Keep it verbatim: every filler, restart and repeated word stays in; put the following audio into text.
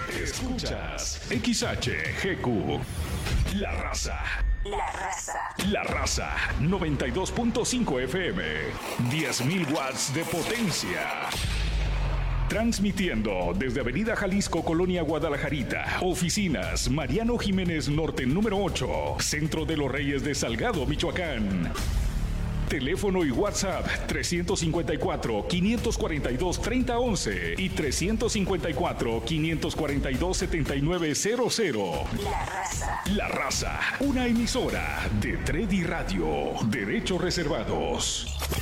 Escuchas X H G Q. La Raza. La Raza. La Raza. noventa y dos punto cinco F M. diez mil watts de potencia. Transmitiendo desde Avenida Jalisco, Colonia Guadalajarita. Oficinas Mariano Jiménez Norte número ocho. Centro de los Reyes de Salgado, Michoacán. Teléfono y WhatsApp trescientos cincuenta y cuatro, quinientos cuarenta y dos, treinta once y trescientos cincuenta y cuatro, quinientos cuarenta y dos, setenta y nueve cero cero. La Raza. La Raza, una emisora de Tredi Radio. Derechos reservados.